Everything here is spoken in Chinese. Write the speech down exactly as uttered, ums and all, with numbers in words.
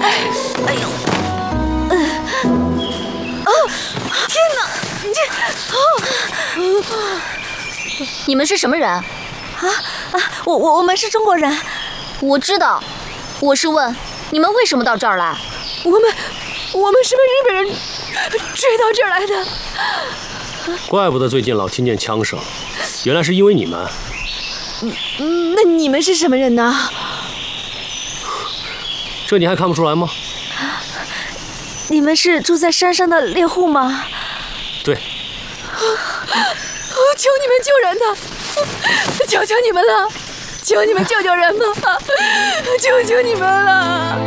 哎呦！呃，哦，天哪！你这……哦， 你们是什么人？啊啊！我我我们是中国人。 我知道，我是问你们为什么到这儿来？ 我们我们是被日本人追到这儿来的。 怪不得最近老听见枪声，原来是因为你们。 嗯，那你们是什么人呢？ 这你还看不出来吗？ 你们是住在山上的猎户吗？ 对。 求你们救人呐！求求你们了！求你们救救人吧！求求你们了！